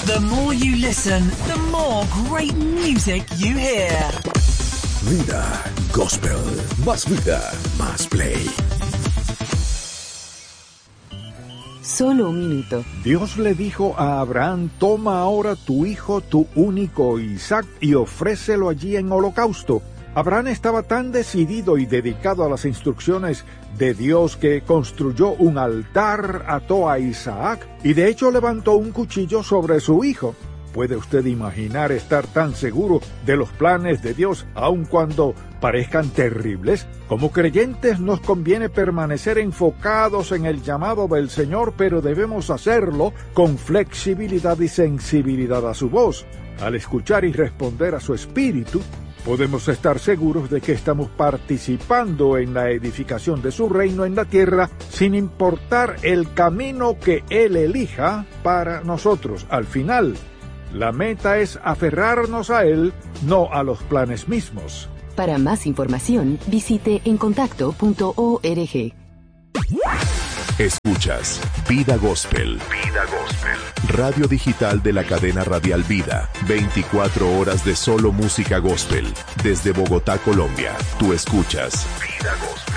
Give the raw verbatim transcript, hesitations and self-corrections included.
The more you listen, the more great music you hear. Vida Gospel. Más vida, más play. Solo un minuto. Dios le dijo a Abraham: toma ahora tu hijo, tu único Isaac, y ofrécelo allí en holocausto. Abraham estaba tan decidido y dedicado a las instrucciones de Dios que construyó un altar, ató a Isaac y de hecho levantó un cuchillo sobre su hijo. ¿Puede usted imaginar estar tan seguro de los planes de Dios, aun cuando parezcan terribles? Como creyentes nos conviene permanecer enfocados en el llamado del Señor, pero debemos hacerlo con flexibilidad y sensibilidad a su voz. Al escuchar y responder a su espíritu, podemos estar seguros de que estamos participando en la edificación de su reino en la tierra, sin importar el camino que Él elija para nosotros. Al final, la meta es aferrarnos a Él, no a los planes mismos. Para más información, visite encontacto punto org. Escuchas Vida Gospel. Vida Gospel. Radio digital de la cadena radial Vida. veinticuatro horas de solo música gospel. Desde Bogotá, Colombia. Tú escuchas Vida Gospel.